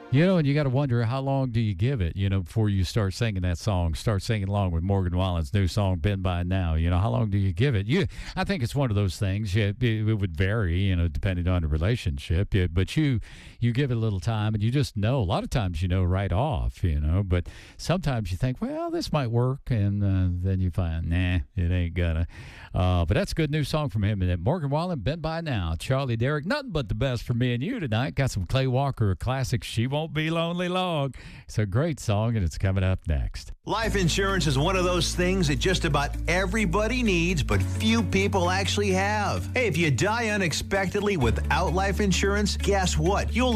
And you got to wonder, how long do you give it, before you start singing that song, start singing along with Morgan Wallen's new song, Been By Now. How long do you give it? I think it's one of those things. It would vary, depending on the relationship. But you give it a little time, and you just know. A lot of times you know right off, But sometimes you think, well, this might work, and then you find, nah, it ain't gonna. But that's a good new song from him. And Morgan Wallen, Been By Now. Charlie Derrick, nothing but the best for me and you tonight. Got some Clay Walker classic, She Won't Be Lonely Long. It's a great song, and it's coming up next. Life insurance is one of those things that just about everybody needs, but few people actually have. Hey, if you die unexpectedly without life insurance, guess what? You'll